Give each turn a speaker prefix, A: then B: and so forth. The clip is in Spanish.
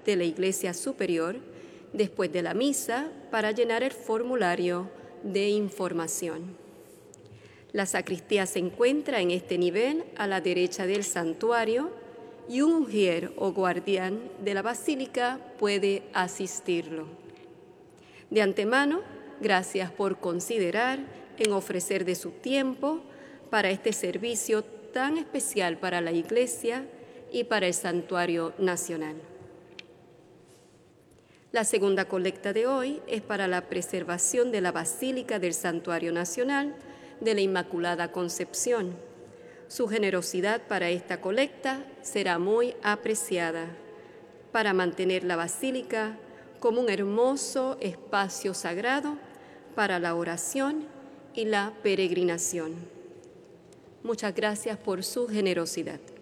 A: de la Iglesia Superior después de la misa para llenar el formulario de información. La sacristía se encuentra en este nivel a la derecha del santuario y un ujier o guardián de la basílica puede asistirlo. De antemano, gracias por considerar en ofrecer de su tiempo para este servicio tan especial para la Iglesia y para el Santuario Nacional. La segunda colecta de hoy es para la preservación de la Basílica del Santuario Nacional de la Inmaculada Concepción. Su generosidad para esta colecta será muy apreciada para mantener la basílica como un hermoso espacio sagrado para la oración y la peregrinación. Muchas gracias por su generosidad.